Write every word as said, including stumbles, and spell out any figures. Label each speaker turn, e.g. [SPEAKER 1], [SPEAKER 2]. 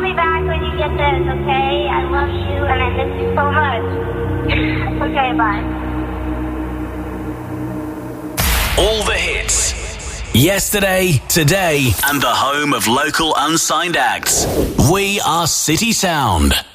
[SPEAKER 1] me back when you get this, okay? I love you and I miss you so much. Okay, bye.
[SPEAKER 2] All the hits. Yesterday, today, and the home of local unsigned acts. We are City Sound.